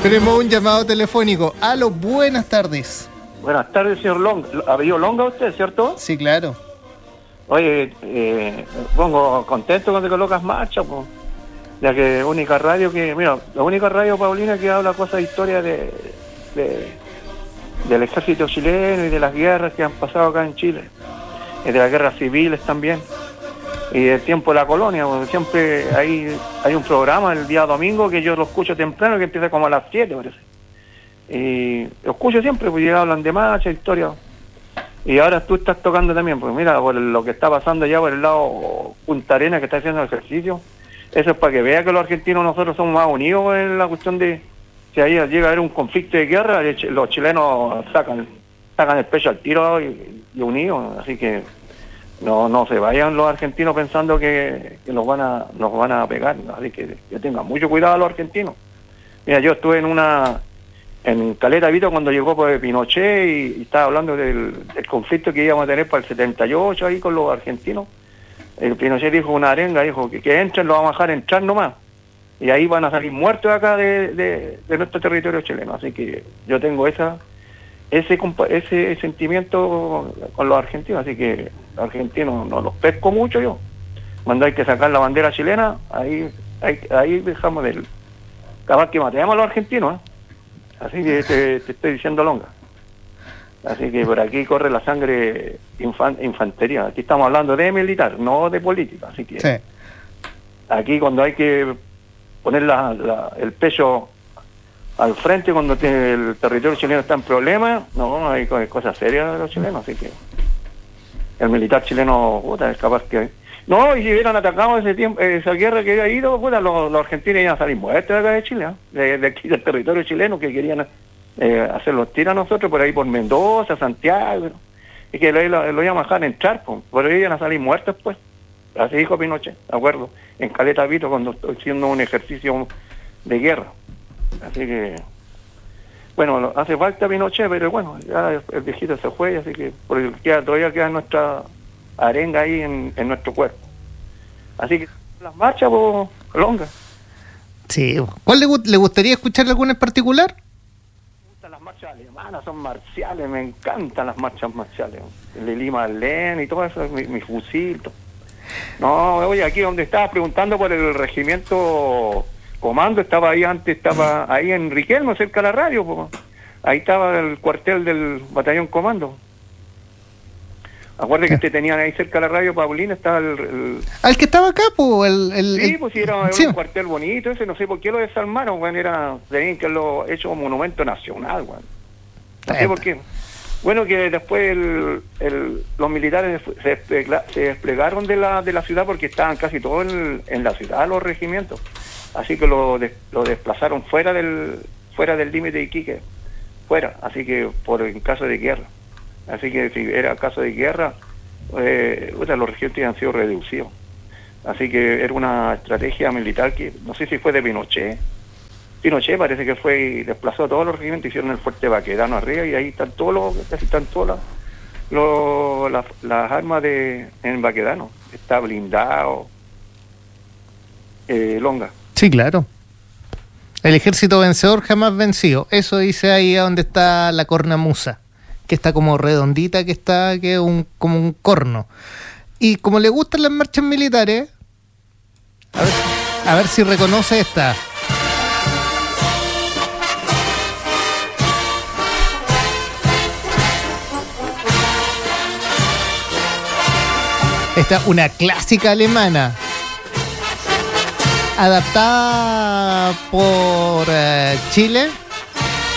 Tenemos un llamado telefónico. Aló, buenas tardes. Buenas tardes, señor Longa. ¿Había Longa usted, cierto? Sí, claro. Oye, pongo contento cuando colocas marcha, pues. Ya que única radio que... Mira, la única radio, Paulina, que habla cosas de historia del ejército chileno y de las guerras que han pasado acá en Chile. Y de las guerras civiles también. Y del tiempo de la colonia, porque siempre hay un programa el día domingo que yo lo escucho temprano, que empieza como a las 7, parece. Y lo escucho siempre, pues ya hablan de marcha, historia. Y ahora tú estás tocando también, porque mira, por lo que está pasando allá por el lado Punta Arenas, que está haciendo ejercicio, eso es para que vea que los argentinos nosotros somos más unidos en la cuestión de, si ahí llega a haber un conflicto de guerra, los chilenos sacan el pecho al tiro y unidos, así que no se vayan los argentinos pensando que nos van a pegar, así que tengan mucho cuidado los argentinos. Mira, yo estuve en Caleta Vito cuando llegó por Pinochet y estaba hablando del conflicto que íbamos a tener para el 78 ahí con los argentinos. El Pinochet dijo una arenga, dijo que entren, lo vamos a dejar entrar nomás. Y ahí van a salir muertos acá de nuestro territorio chileno. Así que yo tengo ese sentimiento con los argentinos. Así que los argentinos no los pesco mucho yo. Cuando hay que sacar la bandera chilena, ahí dejamos capaz que matemos a los argentinos, ¿eh? Así que te estoy diciendo Longa. Así que por aquí corre la sangre infantería. Aquí estamos hablando de militar, no de política. Así que sí. Aquí cuando hay que poner el pecho al frente, cuando el territorio chileno está en problemas, no, hay cosas serias de los chilenos. Así que el militar chileno, puta, es capaz que... No, y si hubieran atacado ese tiempo, esa guerra que había ido, puta, los argentinos iban a salir muertos de acá de Chile, ¿eh? de aquí del territorio chileno, que querían hacer los tiros a nosotros, por ahí por Mendoza, Santiago, y que lo iban a dejar entrar, por ahí iban a salir muertos, pues. Así dijo Pinochet, ¿de acuerdo? En Caleta Vito, cuando estoy haciendo un ejercicio de guerra. Así que, bueno, hace falta Pinochet, pero bueno, ya el viejito se fue, así que todavía queda nuestra arenga ahí en nuestro cuerpo. Así que las marchas, Longa. Sí. ¿Cuál le gustaría escuchar alguna en particular? Me gustan las marchas alemanas, son marciales, me encantan las marchas marciales. El de Lima Alén y todo eso, mi fusil. Todo. No, oye, aquí donde estaba preguntando por el regimiento comando, estaba ahí en Riquelme, cerca de la radio, ahí estaba el cuartel del batallón comando. Acuérdate que tenían ahí cerca de la radio, Paulina, estaba al que estaba acá, pues, Sí, pues era un cuartel bonito, ese no sé por qué lo desarmaron, tenían que haberlo hecho como monumento nacional, no sé por qué. Bueno, que después los militares se desplegaron de la ciudad porque estaban casi todos en la ciudad, los regimientos. Así que lo desplazaron fuera del límite de Iquique, fuera, así que en caso de guerra. Así que si era caso de guerra, los regimientos han sido reducidos. Así que era una estrategia militar que, no sé si fue de Pinochet. Pinochet parece que fue y desplazó a todos los regimientos, hicieron el fuerte Baquedano arriba y ahí están casi están todas las armas en Baquedano. Está blindado. Longa. Sí, claro. El ejército vencedor jamás vencido. Eso dice ahí donde está la cornamusa, que está como redondita, que es como un corno. Y como le gustan las marchas militares, a ver si reconoce esta. Esta es una clásica alemana, adaptada por Chile